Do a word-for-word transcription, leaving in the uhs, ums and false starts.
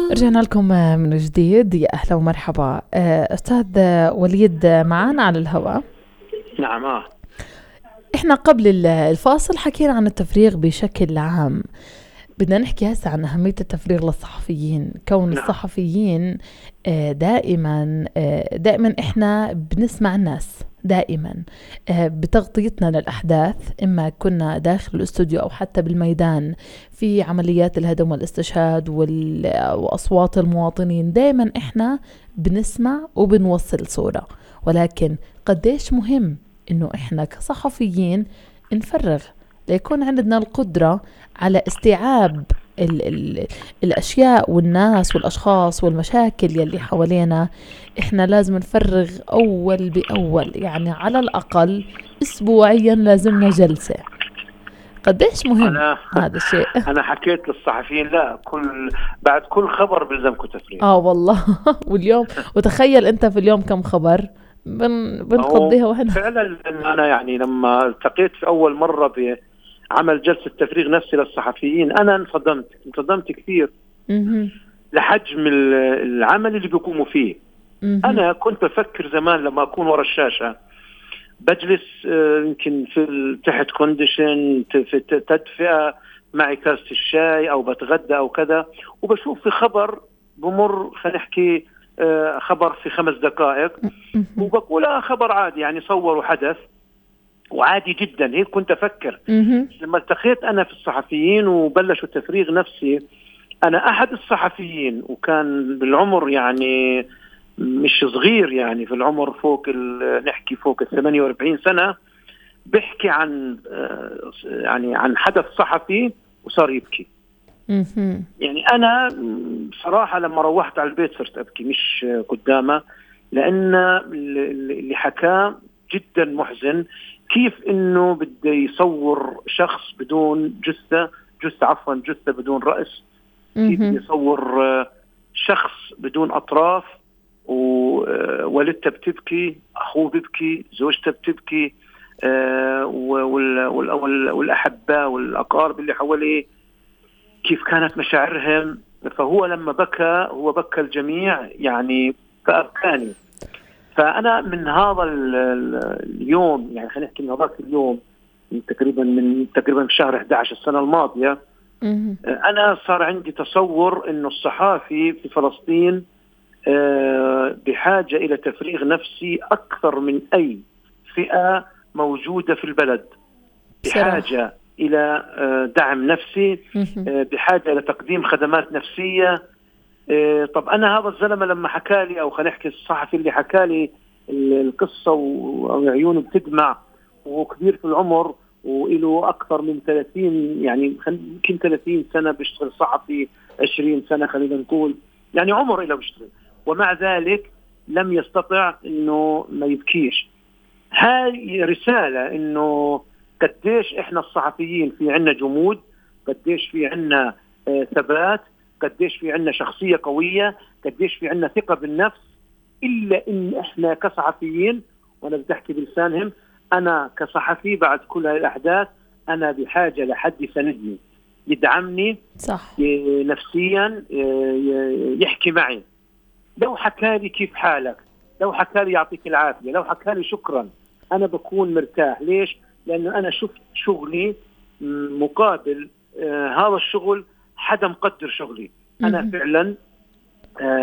رجعنا لكم من جديد، يا أهلا ومرحبا. أستاذ وليد معنا على الهواء. نعم. آه. إحنا قبل الفاصل حكينا عن التفريغ بشكل عام، بدنا نحكي هسه عن أهمية التفريغ للصحفيين. كون نعم. الصحفيين دائما دائما إحنا بنسمع الناس دائما بتغطيتنا للأحداث، إما كنا داخل الاستوديو أو حتى بالميدان في عمليات الهدم والاستشهاد وأصوات المواطنين. دائما إحنا بنسمع وبنوصل صورة، ولكن قديش مهم إنه إحنا كصحفيين نفرغ ليكون عندنا القدرة على استيعاب ال ال الأشياء والناس والأشخاص والمشاكل يلي حوالينا. إحنا لازم نفرغ أول بأول، يعني على الأقل أسبوعيا لازمنا جلسة. قديش مهم أنا هذا الشيء؟ أنا حكيت للصحفيين لا، كل بعد كل خبر بلزمكم تفريغ. آه والله. واليوم وتخيل أنت في اليوم كم خبر بن بنقضيها وإحنا فعلا. أنا يعني لما التقيت في أول مرة بعمل جلسة تفريغ نفسي للصحفيين أنا انصدمت انصدمت كثير لحجم العمل اللي بيقوموا فيه. أنا كنت بفكر زمان لما أكون ورا الشاشة بجلس يمكن في تحت كونديشن في تدفئة معي كاسة الشاي أو بتغدى أو كذا، وبشوف في خبر بمر خلينا نحكي خبر في خمس دقائق وبقول آه خبر عادي، يعني صوروا حدث وعادي جدا. هيك كنت أفكر. لما التقيت أنا في الصحفيين وبلشوا تفريغ نفسي، أنا أحد الصحفيين وكان بالعمر يعني مش صغير، يعني في العمر فوق نحكي فوق الثمانية وأربعين سنة، بحكي عن يعني عن حدث صحفي وصار يبكي. يعني أنا صراحة لما روحت على البيت صرت أبكي مش قدامه، لأن اللي حكاه جدا محزن. كيف إنه بده يصور شخص بدون جثة جثة عفوا جثة بدون رأس، كيف بده يصور شخص بدون أطراف، ووالدته بتبكي، أخوه بيبكي، زوجته بتبكي، والأحباء والأقارب اللي حواليه كيف كانت مشاعرهم. فهو لما بكى هو بكى الجميع يعني فأبكاني. فأنا من هذا اليوم يعني خلينا نحكي من هذاك اليوم من تقريبا من تقريبا في شهر أحد عشر السنة الماضية، أنا صار عندي تصور إنه الصحافي في فلسطين بحاجة إلى تفريغ نفسي أكثر من أي فئة موجودة في البلد، بحاجة إلى دعم نفسي، بحاجة إلى تقديم خدمات نفسية. طب أنا هذا الزلمة لما حكالي أو خلينا نحكي الصحفي اللي حكالي القصة وعيونه بتدمع وهو كبير في العمر وإله أكثر من ثلاثين يعني يمكن ثلاثين سنة بيشتغل صحفي، عشرين سنة خلينا نقول، يعني عمر إله بيشتغل، ومع ذلك لم يستطع إنه ما يبكيش. هاي رسالة إنه قديش إحنا الصحفيين في عنا جمود، قديش في عنا آه ثبات، قديش في عنا شخصية قوية، قديش في عنا ثقة بالنفس. إلا إن إحنا كصحفيين، وأنا بدي أحكي بلسانهم، أنا كصحفي بعد كل هاي الأحداث أنا بحاجة لحد يساندني يدعمني صح. نفسيا، يحكي معي، لو حكالي كيف حالك، لو حكالي يعطيك العافية، لو حكالي شكرا، أنا بكون مرتاح. ليش؟ لأنه أنا شفت شغلي مقابل آه هذا الشغل حدا مقدر شغلي. أنا فعلا آه